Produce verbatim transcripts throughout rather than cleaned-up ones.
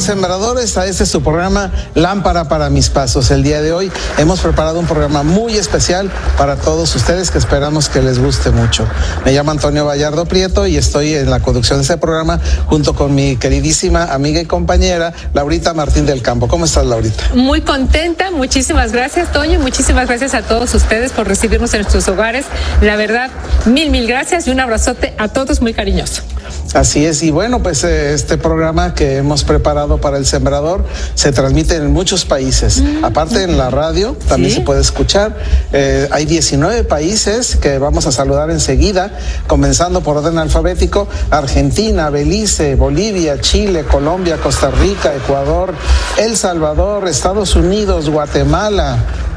Bienvenidos, sembradores, a este su programa Lámpara para mis pasos. El día de hoy hemos preparado un programa muy especial para todos ustedes que esperamos que les guste mucho. Me llamo Antonio Vallardo Prieto y estoy en la conducción de este programa junto con mi queridísima amiga y compañera Laurita Martín del Campo. ¿Cómo estás, Laurita? Muy contenta, muchísimas gracias, Toño, y muchísimas gracias a todos ustedes por recibirnos en sus hogares. La verdad, mil, mil gracias y un abrazote a todos muy cariñoso. Así es, y bueno, pues este programa que hemos preparado para el sembrador se transmite en muchos países. Mm. Aparte en la radio también ¿Sí? se puede escuchar. Eh, hay diecinueve países que vamos a saludar enseguida, comenzando por orden alfabético: Argentina, Belice, Bolivia, Chile, Colombia, Costa Rica, Ecuador, El Salvador, Estados Unidos, Guatemala,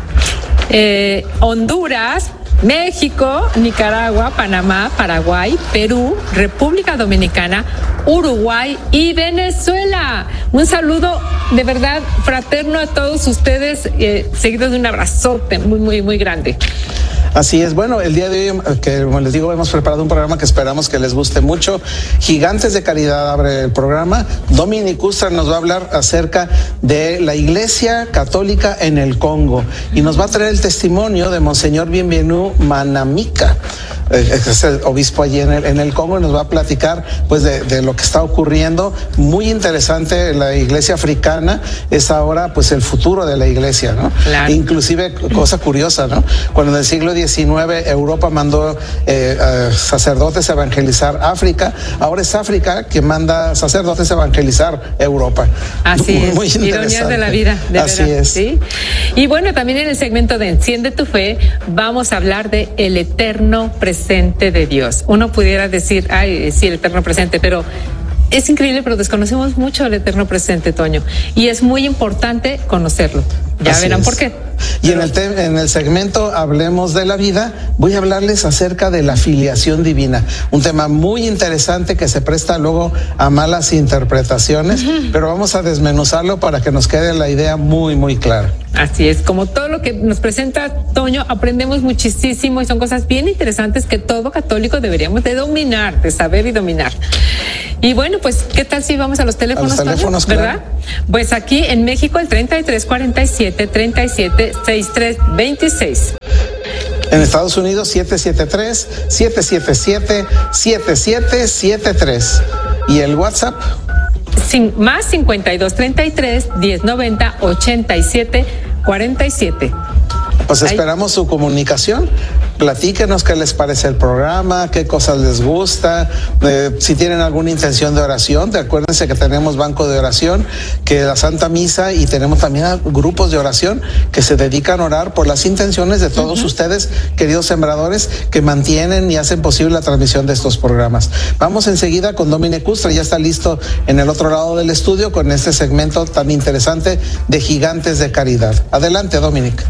eh, Honduras, México, Nicaragua, Panamá, Paraguay, Perú, República Dominicana, Uruguay y Venezuela. Un saludo de verdad fraterno a todos ustedes, eh, seguido de un abrazote muy, muy, muy grande. Así es, bueno, el día de hoy, que como les digo, hemos preparado un programa que esperamos que les guste mucho. Gigantes de Caridad abre el programa. Dominic Ustra nos va a hablar acerca de la Iglesia Católica en el Congo y nos va a traer el testimonio de Monseñor Bienvenu Manamika, es el obispo allí en el, en el Congo, y nos va a platicar pues de, de lo que está ocurriendo. Muy interesante, la iglesia africana es ahora pues el futuro de la iglesia, ¿no? Claro. Inclusive, cosa curiosa, ¿no? Cuando en el siglo diecinueve Europa mandó eh, a sacerdotes a evangelizar África, ahora es África que manda sacerdotes a evangelizar Europa. Así muy, es, muy ironías de la vida, de Así verdad, es. ¿sí? Y bueno, también en el segmento de Enciende tu Fe vamos a hablar de el eterno presente de Dios. Uno pudiera decir, ay, sí, el eterno presente, pero es increíble, pero desconocemos mucho el eterno presente, Toño, y es muy importante conocerlo. Ya Así verán es. por qué. Y en el, te en el segmento Hablemos de la Vida, voy a hablarles acerca de la filiación divina, un tema muy interesante que se presta luego a malas interpretaciones, uh-huh. pero vamos a desmenuzarlo para que nos quede la idea muy, muy clara. Así es, como todo lo que nos presenta Toño, aprendemos muchísimo y son cosas bien interesantes que todo católico deberíamos de dominar, de saber y dominar. Y bueno, pues, ¿qué tal si vamos a los teléfonos, a los teléfonos, Toño? ¿Verdad? Claro. Pues aquí en México el treinta y tres cuarenta y siete, treinta y siete, sesenta y tres veintiséis. En Estados Unidos, siete siete tres, siete siete siete, siete siete siete tres. ¿Y el WhatsApp? Sin, más cincuenta y dos treinta y tres, diez noventa, ochenta y siete cuarenta y siete. Pues esperamos Ahí. su comunicación. Platíquenos qué les parece el programa, qué cosas les gusta, eh, si tienen alguna intención de oración. Acuérdense que tenemos banco de oración, que la Santa Misa, y tenemos también grupos de oración que se dedican a orar por las intenciones de todos uh-huh. ustedes, queridos sembradores, que mantienen y hacen posible la transmisión de estos programas. Vamos enseguida con Dominic Ustra, ya está listo en el otro lado del estudio con este segmento tan interesante de Gigantes de Caridad. Adelante, Dominic.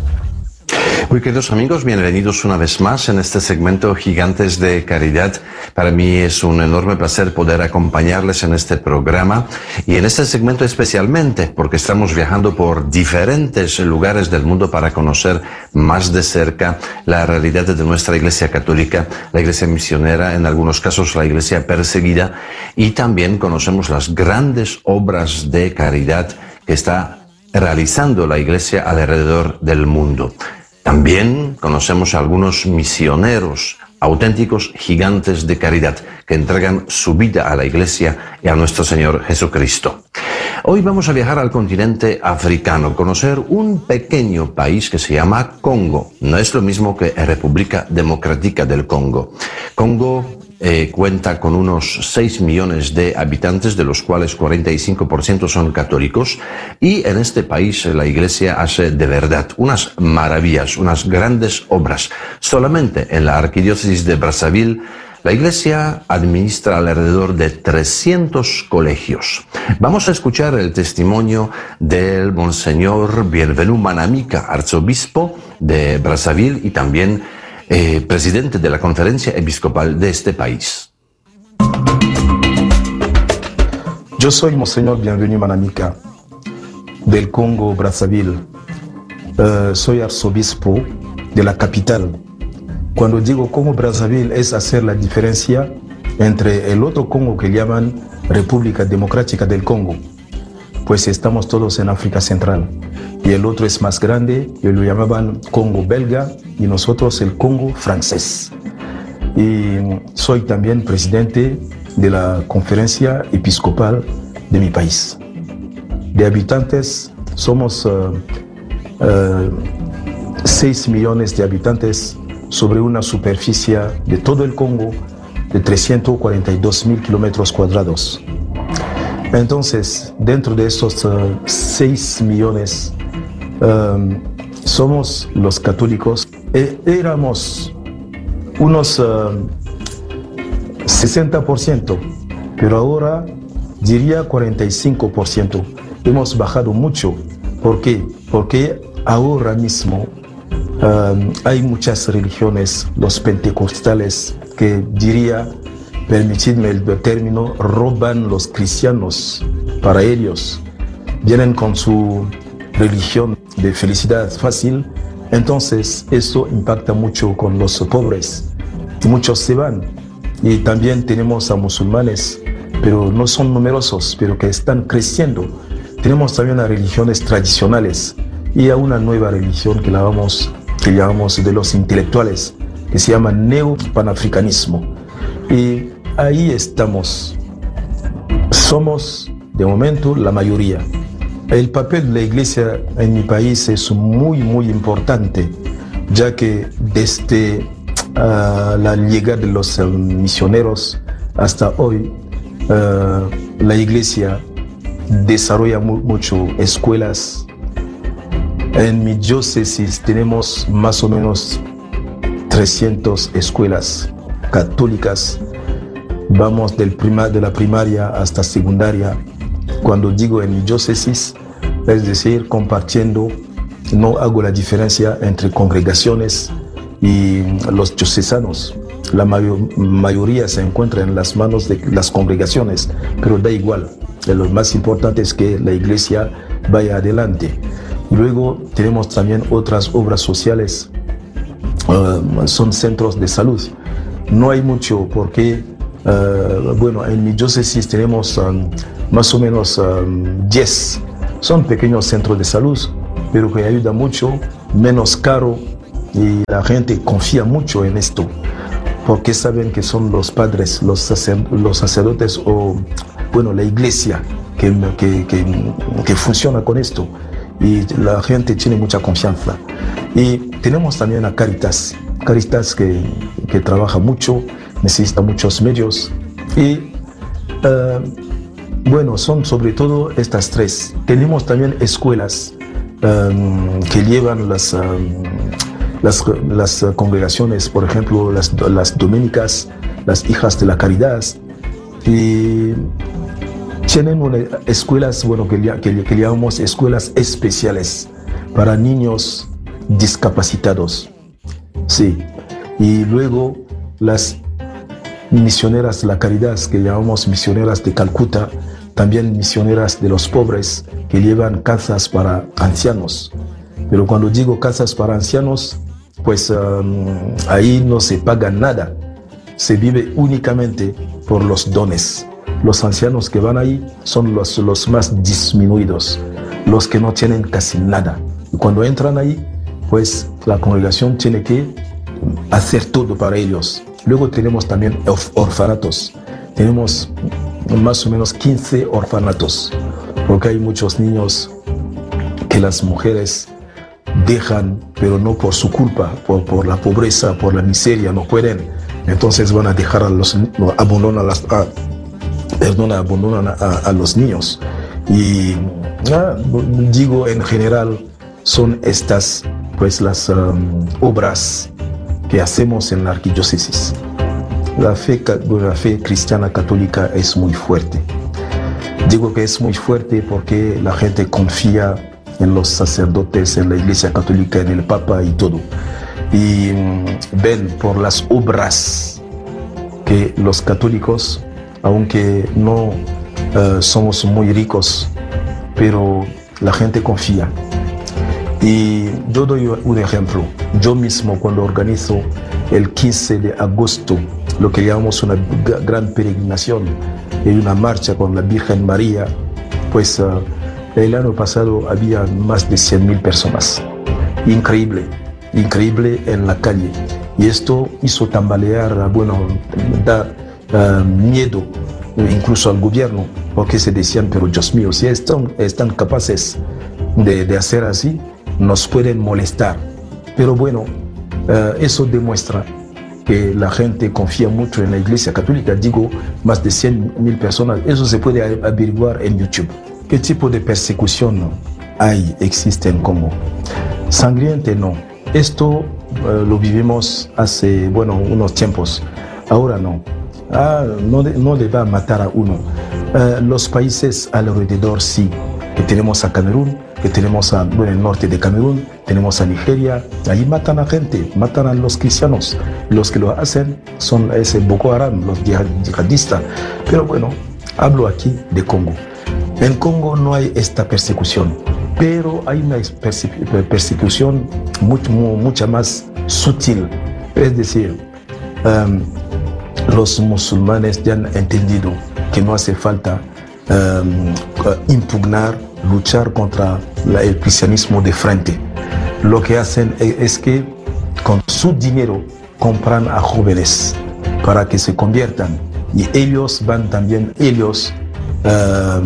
Muy queridos amigos, bienvenidos una vez más en este segmento Gigantes de Caridad. Para mí es un enorme placer poder acompañarles en este programa y en este segmento especialmente porque estamos viajando por diferentes lugares del mundo para conocer más de cerca la realidad de nuestra Iglesia Católica, la Iglesia misionera, en algunos casos la Iglesia perseguida, y también conocemos las grandes obras de caridad que está realizando la Iglesia alrededor del mundo. También conocemos a algunos misioneros, auténticos gigantes de caridad, que entregan su vida a la Iglesia y a nuestro Señor Jesucristo. Hoy vamos a viajar al continente africano, conocer un pequeño país que se llama Congo. No es lo mismo que República Democrática del Congo. Congo Eh, cuenta con unos seis millones de habitantes, de los cuales cuarenta y cinco por ciento son católicos, y en este país la Iglesia hace de verdad unas maravillas, unas grandes obras. Solamente en la arquidiócesis de Brazzaville la Iglesia administra alrededor de trescientos colegios. Vamos a escuchar el testimonio del Monseñor Bienvenu Manamika, arzobispo de Brazzaville y también Eh, presidente de la conferencia episcopal de este país. Yo soy Monseñor Bienvenu Manamika del Congo, Brazzaville. Uh, soy arzobispo de la capital. Cuando digo Congo, Brazzaville es hacer la diferencia entre el otro Congo que llaman República Democrática del Congo. pues estamos todos en África Central. Y el otro es más grande, y lo llamaban Congo belga, y nosotros el Congo francés. Y soy también presidente de la conferencia episcopal de mi país. De habitantes, somos uh, uh, seis millones de habitantes sobre una superficie de todo el Congo de trescientos cuarenta y dos mil kilómetros cuadrados. Entonces, dentro de esos uh, seis millones, um, somos los católicos. E éramos unos uh, sesenta por ciento, pero ahora diría cuarenta y cinco por ciento. Hemos bajado mucho. ¿Por qué? Porque ahora mismo um, hay muchas religiones, los pentecostales, que diría, permitidme el término, roban los cristianos para ellos. Vienen con su religión de felicidad fácil, entonces eso impacta mucho con los pobres. Muchos se van. Y también tenemos a musulmanes, pero no son numerosos, pero que están creciendo. Tenemos también a religiones tradicionales y a una nueva religión que, la vamos, que llamamos de los intelectuales, que se llama neopanafricanismo. Y ahí estamos. Somos, de momento, la mayoría. El papel de la iglesia en mi país es muy, muy importante, ya que desde uh, la llegada de los uh, misioneros hasta hoy, uh, la iglesia desarrolla mu mucho escuelas. En mi diócesis tenemos más o menos trescientas escuelas católicas. Vamos del prima, de la primaria hasta secundaria. Cuando digo en mi diócesis, es decir, compartiendo, no hago la diferencia entre congregaciones y los diocesanos. La mayor, mayoría se encuentra en las manos de las congregaciones, pero da igual. Lo más importante es que la iglesia vaya adelante. Y luego tenemos también otras obras sociales, uh, son centros de salud. No hay mucho porque, uh, bueno, en mi diócesis tenemos um, más o menos um, diez. Son pequeños centros de salud, pero que ayudan mucho, menos caro, y la gente confía mucho en esto, porque saben que son los padres, los, sacer, los sacerdotes o, bueno, la iglesia que, que, que, que funciona con esto, y la gente tiene mucha confianza. Y tenemos también a Caritas, Caritas que, que trabaja mucho, necesita muchos medios, y uh, bueno, son sobre todo estas tres. Tenemos también escuelas um, que llevan las, um, las, las congregaciones, por ejemplo, las, las dominicas, las hijas de la caridad, y tienen una, escuelas, bueno, que, que, que llamamos escuelas especiales para niños discapacitados. Sí, y luego las misioneras de la caridad, que llamamos misioneras de Calcuta, también misioneras de los pobres, que llevan casas para ancianos. Pero cuando digo casas para ancianos, pues um, ahí no se paga nada, se vive únicamente por los dones. Los ancianos que van ahí son los, los más disminuidos, los que no tienen casi nada. Y cuando entran ahí, pues la congregación tiene que hacer todo para ellos. Luego tenemos también orfanatos. Tenemos más o menos quince orfanatos, porque hay muchos niños que las mujeres dejan, pero no por su culpa, por, por la pobreza, por la miseria, no pueden. Entonces van a dejar a los, no, abandonan, a las, a, perdón, abandonan a, a los niños. Y ah, digo, en general, son estas pues las um, obras que hacemos en la arquidiócesis. La fe, la fe cristiana católica es muy fuerte. Digo que es muy fuerte porque la gente confía en los sacerdotes, en la Iglesia Católica, en el Papa y todo. Y um, ven por las obras que los católicos, aunque no uh, somos muy ricos, pero la gente confía. Y yo doy un ejemplo. Yo mismo, cuando organizo el quince de agosto, lo que llamamos una gran peregrinación y una marcha con la Virgen María, pues uh, el año pasado había más de cien mil personas. Increíble, increíble en la calle. Y esto hizo tambalear, bueno, da uh, miedo incluso al gobierno, porque se decían, pero Dios mío, si están, están capaces de, de hacer así, nos pueden molestar. Pero bueno, uh, eso demuestra que la gente confía mucho en la Iglesia Católica. Digo, más de cien mil personas. Eso se puede averiguar en YouTube. ¿Qué tipo de persecución hay, existe en Congo? Sangriente no. Esto uh, lo vivimos hace, bueno, unos tiempos. Ahora no. Ah, no, de, no le va a matar a uno. Uh, los países alrededor sí. Que tenemos a Camerún, que tenemos a, bueno, el norte de Camerún, tenemos a Nigeria. Ahí matan a gente, matan a los cristianos. Los que lo hacen son ese Boko Haram, los yihadistas. Pero bueno, hablo aquí de Congo. En Congo no hay esta persecución, pero hay una persecución mucho, mucha más sutil. Es decir, um, los musulmanes ya han entendido que no hace falta um, impugnar, luchar contra la, el cristianismo de frente. Lo que hacen es, es que con su dinero compran a jóvenes para que se conviertan, y ellos van también, ellos uh,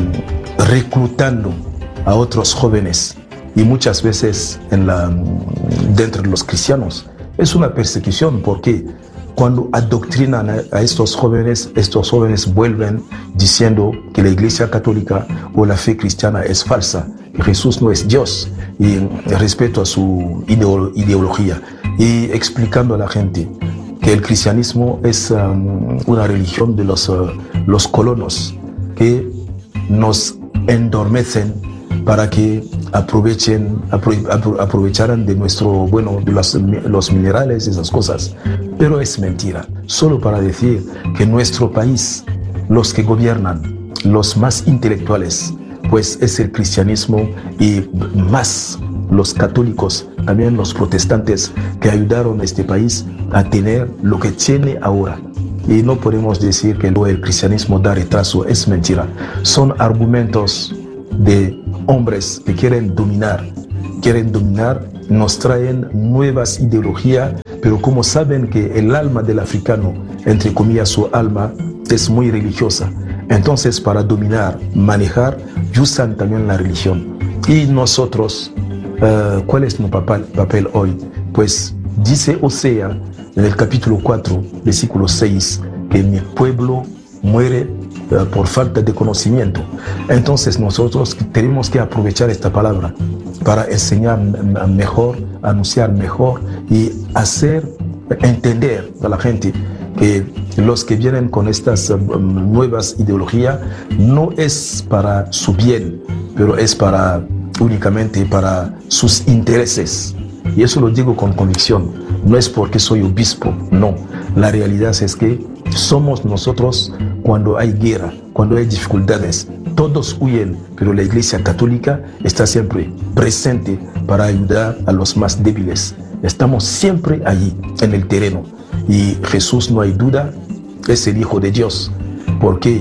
reclutando a otros jóvenes, y muchas veces en la, dentro de los cristianos. Es una persecución porque cuando adoctrinan a, a estos jóvenes, estos jóvenes vuelven diciendo que la Iglesia Católica o la fe cristiana es falsa, que Jesús no es Dios, y respeto a su ideolo ideología, y explicando a la gente que el cristianismo es um, una religión de los, uh, los colonos que nos endormecen para que aprovechen, apro apro aprovecharan de nuestro, bueno, de los, los minerales y esas cosas. Pero es mentira, solo para decir que nuestro país, los que gobiernan, los más intelectuales, pues es el cristianismo, y más los católicos, también los protestantes, que ayudaron a este país a tener lo que tiene ahora. Y no podemos decir que el cristianismo da retraso, es mentira. Son argumentos de hombres que quieren dominar, quieren dominar, nos traen nuevas ideologías, pero como saben que el alma del africano, entre comillas su alma, es muy religiosa, entonces para dominar, manejar, usan también la religión. Y nosotros, uh, ¿cuál es nuestro papel, papel hoy? Pues dice Osea en el capítulo cuatro, versículo seis, que mi pueblo muere uh, por falta de conocimiento. Entonces nosotros tenemos que aprovechar esta palabra para enseñar mejor, anunciar mejor y hacer entender a la gente que los que vienen con estas um, nuevas ideologías no es para su bien, pero es para únicamente para sus intereses. Y eso lo digo con convicción. No es porque soy obispo, no. La realidad es que somos nosotros cuando hay guerra, cuando hay dificultades. Todos huyen, pero la Iglesia Católica está siempre presente para ayudar a los más débiles. Estamos siempre allí, en el terreno. Y Jesús, no hay duda, es el Hijo de Dios, porque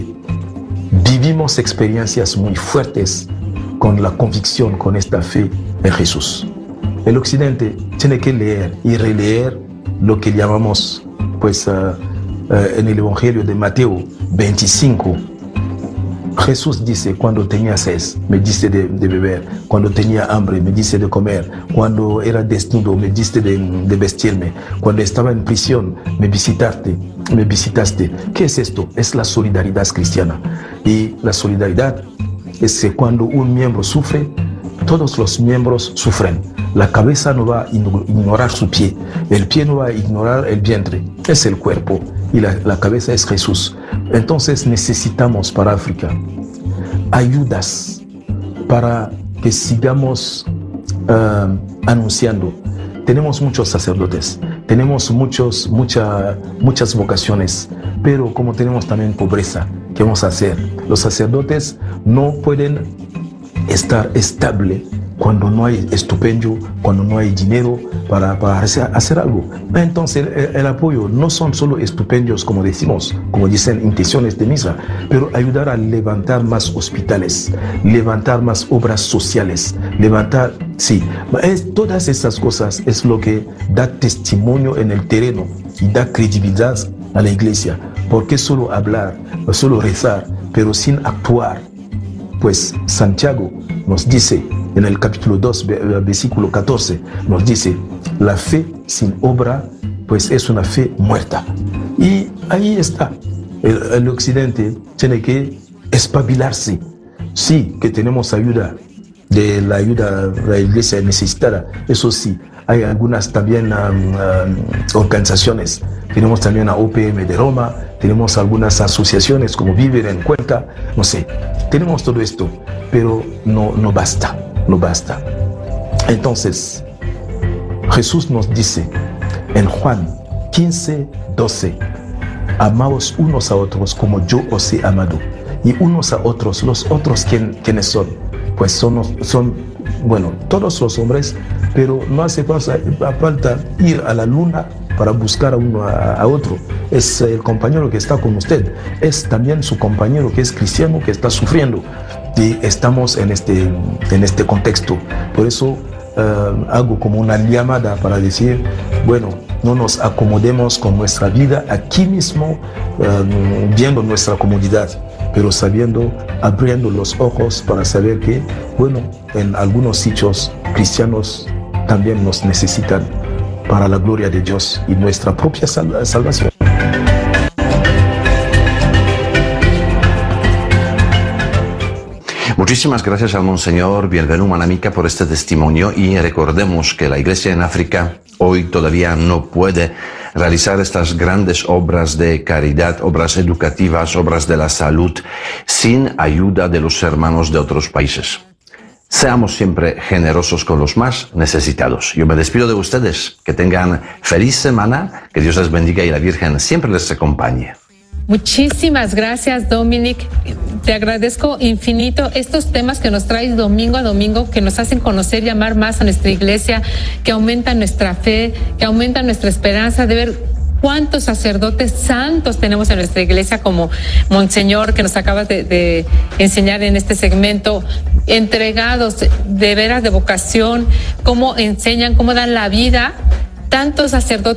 vivimos experiencias muy fuertes con la convicción, con esta fe en Jesús. El Occidente tiene que leer y releer lo que llamamos, pues, uh, uh, en el Evangelio de Mateo veinticinco. Jesús dice, cuando tenía sed, me diste de, de beber. Cuando tenía hambre, me diste de comer. Cuando era desnudo, me diste de, de vestirme. Cuando estaba en prisión, me visitaste, me visitaste. ¿Qué es esto? Es la solidaridad cristiana. Y la solidaridad es que cuando un miembro sufre, todos los miembros sufren. La cabeza no va a ignorar su pie, el pie no va a ignorar el vientre, es el cuerpo, y la, la cabeza es Jesús. Entonces necesitamos para África ayudas para que sigamos uh, anunciando. Tenemos muchos sacerdotes, tenemos muchos, mucha, muchas vocaciones, pero como tenemos también pobreza, ¿qué vamos a hacer? Los sacerdotes no pueden estar estable cuando no hay estipendio, cuando no hay dinero para, para hacer, hacer algo. Entonces el, el apoyo no son solo estipendios, como decimos, como dicen intenciones de misa, pero ayudar a levantar más hospitales, levantar más obras sociales, levantar, sí, es, todas esas cosas es lo que da testimonio en el terreno y da credibilidad a la iglesia. Porque solo hablar, solo rezar, pero sin actuar. Pues Santiago nos dice en el capítulo dos, versículo catorce, nos dice, la fe sin obra, pues es una fe muerta. Y ahí está. El, el occidente tiene que espabilarse. Sí, que tenemos ayuda, de la ayuda de la iglesia necesitada, eso sí. Hay algunas también um, um, organizaciones. Tenemos también a O P M de Roma, tenemos algunas asociaciones como Vivir en Cuenca, no sé. Tenemos todo esto, pero no, no basta, no basta. Entonces, Jesús nos dice en Juan quince, doce, amaos unos a otros como yo os he amado. Y unos a otros, los otros, ¿quién, ¿quiénes son? Pues son, son, bueno, todos los hombres, pero no hace falta ir a la luna para buscar a uno a, a otro. Es el compañero que está con usted, es también su compañero que es cristiano, que está sufriendo. Y estamos en este, en este contexto. Por eso uh, hago como una llamada para decir, bueno, no nos acomodemos con nuestra vida aquí mismo, uh, viendo nuestra comodidad, pero sabiendo, abriendo los ojos para saber que, bueno, en algunos sitios cristianos también nos necesitan para la gloria de Dios y nuestra propia sal- salvación. Muchísimas gracias al Monseñor Bienvenu Manamica por este testimonio, y recordemos que la Iglesia en África hoy todavía no puede realizar estas grandes obras de caridad, obras educativas, obras de la salud, sin ayuda de los hermanos de otros países. Seamos siempre generosos con los más necesitados. Yo me despido de ustedes. Que tengan feliz semana, que Dios les bendiga y la Virgen siempre les acompañe. Muchísimas gracias, Dominic. Te agradezco infinito estos temas que nos traes domingo a domingo, que nos hacen conocer y amar más a nuestra iglesia, que aumentan nuestra fe, que aumentan nuestra esperanza de ver cuántos sacerdotes santos tenemos en nuestra iglesia, como Monseñor, que nos acabas de, de enseñar en este segmento, entregados de veras de vocación, cómo enseñan, cómo dan la vida, tantos sacerdotes